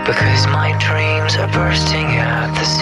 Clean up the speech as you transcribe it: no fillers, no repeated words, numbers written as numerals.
Because my dreams are bursting at the seams.